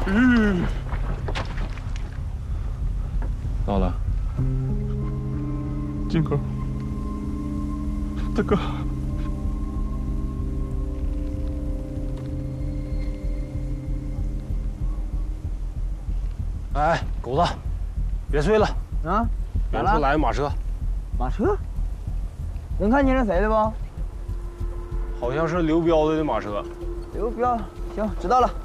到了，金哥，大哥。 哎，狗子，别睡了啊！ 远处来马车， 马车？能看清是谁的不？ 好像是刘彪的马车。 刘彪，行，知道了。